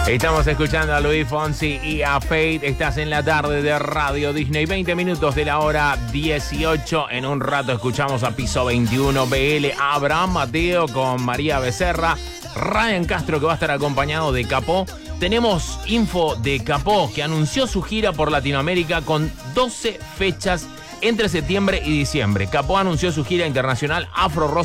Estamos escuchando a Luis Fonsi y a Fate. Estás en la tarde de Radio Disney. 20 minutos de la hora 18. En un rato escuchamos a Piso 21 BL, Abraham Mateo con María Becerra, Ryan Castro, que va a estar acompañado de Capó. Tenemos info de Capó, que anunció su gira por Latinoamérica con 12 fechas entre septiembre y diciembre. Capó anunció su gira internacional Afro Rock